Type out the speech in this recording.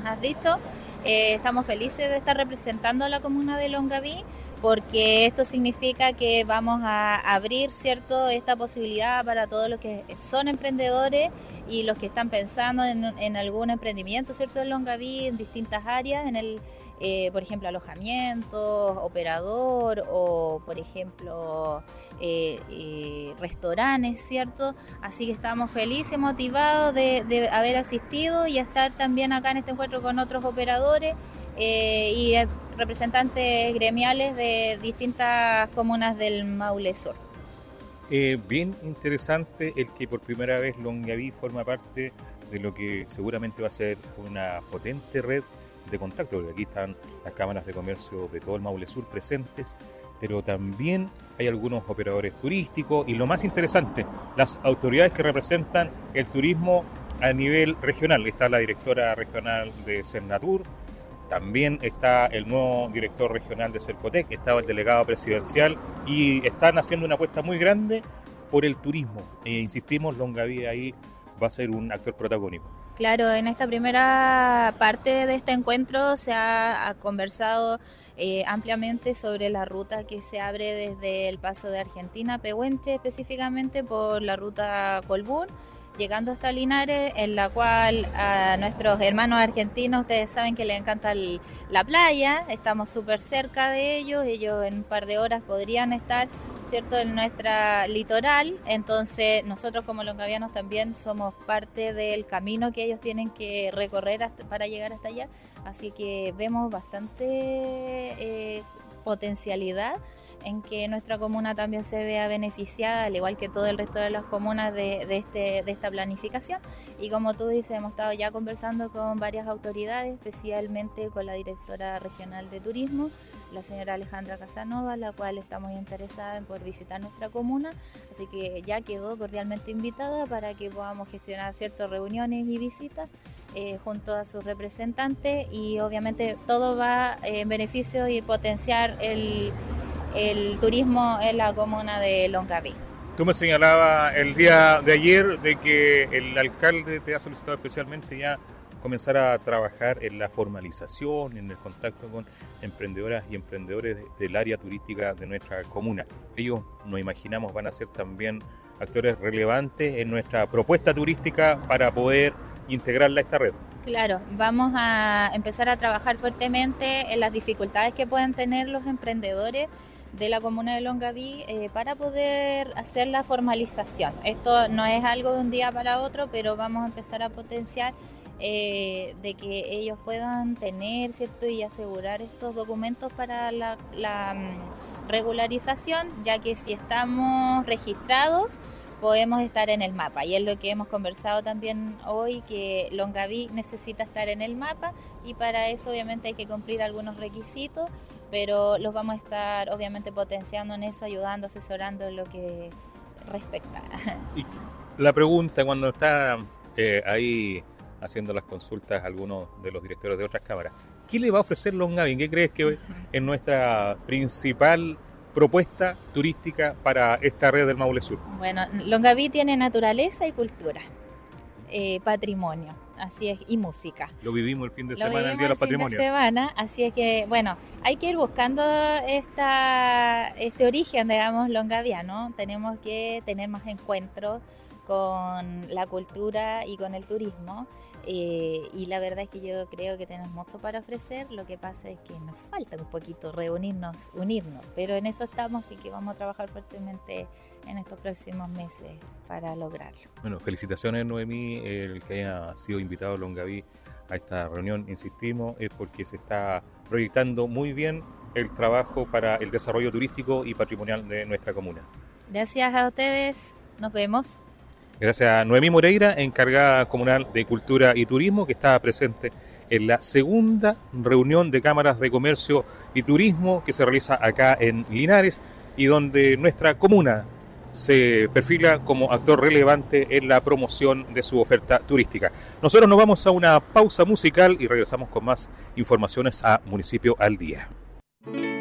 has dicho. Estamos felices de estar representando a la comuna de Longaví, porque esto significa que vamos a abrir, ¿cierto?, esta posibilidad para todos los que son emprendedores y los que están pensando en algún emprendimiento, ¿cierto?, en Longaví, en distintas áreas, por ejemplo, alojamientos, operador o, por ejemplo, restaurantes, ¿cierto? Así que estamos felices, motivados de haber asistido y estar también acá en este encuentro con otros operadores y representantes gremiales de distintas comunas del Maule Sur. Bien interesante el que por primera vez Longaví forma parte de lo que seguramente va a ser una potente red de contacto, porque aquí están las cámaras de comercio de todo el Maule Sur presentes, pero también hay algunos operadores turísticos y lo más interesante, las autoridades que representan el turismo a nivel regional. Está la directora regional de Cernatur, también está el nuevo director regional de Cercotec, estaba el delegado presidencial y están haciendo una apuesta muy grande por el turismo. Insistimos, Longaví ahí va a ser un actor protagónico. Claro, en esta primera parte de este encuentro se ha conversado ampliamente sobre la ruta que se abre desde el paso de Argentina a Pehuenche, específicamente por la ruta Colbún, llegando hasta Linares, en la cual a nuestros hermanos argentinos, ustedes saben que les encanta la playa, estamos súper cerca de ellos en un par de horas podrían estar, ¿cierto?, en nuestra litoral. Entonces nosotros como longavianos también somos parte del camino que ellos tienen que recorrer para llegar hasta allá, así que vemos bastante potencialidad en que nuestra comuna también se vea beneficiada, al igual que todo el resto de las comunas de esta planificación. Y como tú dices, hemos estado ya conversando con varias autoridades, especialmente con la directora regional de turismo, la señora Alejandra Casanova, la cual está muy interesada en poder visitar nuestra comuna, así que ya quedó cordialmente invitada para que podamos gestionar ciertas reuniones y visitas junto a sus representantes, y obviamente todo va en beneficio y potenciar el turismo en la comuna de Longaví. Tú me señalabas el día de ayer de que el alcalde te ha solicitado especialmente ya comenzar a trabajar en la formalización, en el contacto con emprendedoras y emprendedores del área turística de nuestra comuna. Ellos, nos imaginamos, van a ser también actores relevantes en nuestra propuesta turística para poder integrarla a esta red. Claro, vamos a empezar a trabajar fuertemente en las dificultades que pueden tener los emprendedores de la comuna de Longaví para poder hacer la formalización. Esto no es algo de un día para otro, pero vamos a empezar a potenciar de que ellos puedan tener, ¿cierto?, y asegurar estos documentos para la regularización, ya que si estamos registrados podemos estar en el mapa, y es lo que hemos conversado también hoy, que Longaví necesita estar en el mapa, y para eso obviamente hay que cumplir algunos requisitos, pero los vamos a estar obviamente potenciando en eso, ayudando, asesorando en lo que respecta. Y la pregunta, cuando está ahí haciendo las consultas a algunos de los directores de otras cámaras, ¿qué le va a ofrecer Longaví? ¿Qué crees que es nuestra principal propuesta turística para esta red del Maule Sur? Bueno, Longaví tiene naturaleza y cultura, patrimonio, así es, y música. Lo vivimos el fin de semana, el Día de los Patrimonios. Así es que, bueno, hay que ir buscando este origen, digamos, longaviano. Tenemos que tener más encuentros con la cultura y con el turismo, y la verdad es que yo creo que tenemos mucho para ofrecer. Lo que pasa es que nos falta un poquito unirnos, pero en eso estamos, y que vamos a trabajar fuertemente en estos próximos meses para lograrlo. Bueno, felicitaciones, Noemí, el que haya sido invitado a Longaví a esta reunión. Insistimos, es porque se está proyectando muy bien el trabajo para el desarrollo turístico y patrimonial de nuestra comuna. Gracias a ustedes, nos vemos. Gracias a Noemí Moreira, encargada comunal de Cultura y Turismo, que estaba presente en la segunda reunión de cámaras de comercio y turismo que se realiza acá en Linares, y donde nuestra comuna se perfila como actor relevante en la promoción de su oferta turística. Nosotros nos vamos a una pausa musical y regresamos con más informaciones a Municipio al Día.